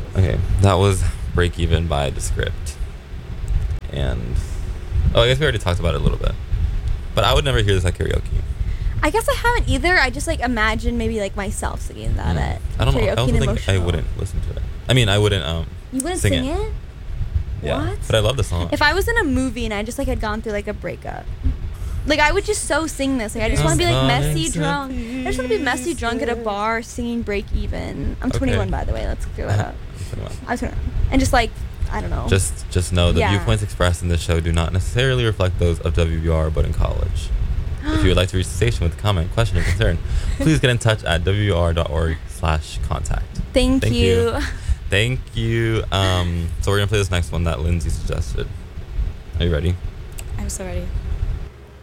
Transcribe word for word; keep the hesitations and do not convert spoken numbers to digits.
Okay, that was Break Even by The Script. And, oh, I guess we already talked about it a little bit. But I would never hear this at karaoke. I guess I haven't either. I just, like, imagine maybe, like, myself singing that Mm. at I don't know. karaoke I also and think emotional. I wouldn't listen to it. I mean, I wouldn't um You wouldn't sing sing, it. it? Yeah. What? But I love the song. If I was in a movie and I just, like, had gone through, like, a breakup, like, I would just so sing this. Like, I just want to be, like, messy drunk. I just want to be messy drunk at a bar singing Break Even. I'm Okay. twenty-one, by the way. Let's clear that up. Anyway. I was twenty-one. And just, like, I don't know. Just just know the Yeah. viewpoints expressed in this show do not necessarily reflect those of W B R, but in college. If you would like to reach the station with a comment, question, or concern, please get in touch at w b r dot org slash contact. Thank, Thank you. you. Thank you. Um, so we're going to play this next one that Lindsay suggested. Are you ready? I'm so ready.